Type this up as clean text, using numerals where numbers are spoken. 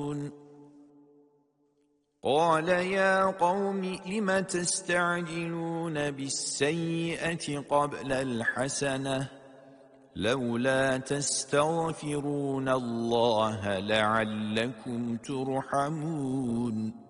تستعجلون قال يا قوم لم تستعجلون بالسيئة قبل الحسنة لولا تستغفرون الله لعلكم ترحمون